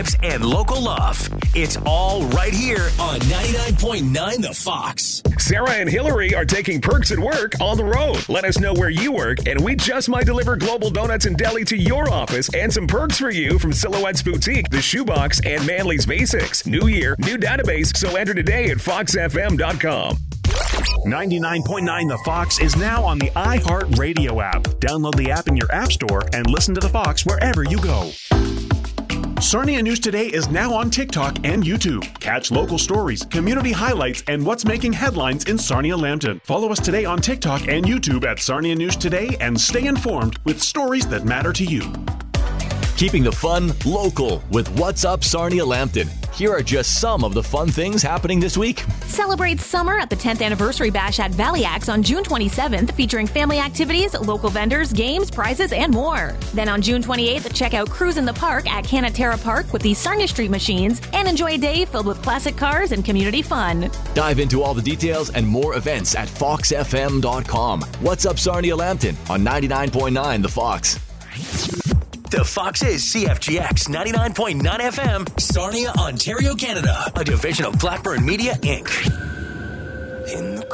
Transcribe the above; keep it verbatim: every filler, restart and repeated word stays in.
and local love. It's all right here on ninety-nine point nine The Fox. Sarah and Hillary are taking Perks at Work on the road. Let us know where you work, and we just might deliver Global Donuts and Deli to your office and some perks for you from Silhouette's Boutique, The Shoebox, and Manly's Basics. New year, new database, so enter today at fox f m dot com. ninety-nine point nine The Fox is now on the iHeartRadio app. Download the app in your app store and listen to The Fox wherever you go. Sarnia News Today is now on TikTok and YouTube. Catch local stories, community highlights, and what's making headlines in Sarnia-Lambton. Follow us today on TikTok and YouTube at Sarnia News Today and stay informed with stories that matter to you. Keeping the fun local with What's Up Sarnia-Lambton. Here are just some of the fun things happening this week. Celebrate summer at the tenth Anniversary Bash at Valley Axe on June twenty-seventh, featuring family activities, local vendors, games, prizes, and more. Then on June twenty-eighth, check out Cruise in the Park at Canatera Park with the Sarnia Street Machines and enjoy a day filled with classic cars and community fun. Dive into all the details and more events at fox f m dot com. What's Up Sarnia-Lambton on ninety-nine point nine The Fox. The Fox is C F G X ninety-nine point nine F M, Sarnia, Ontario, Canada, a division of Blackburn Media, Incorporated. In the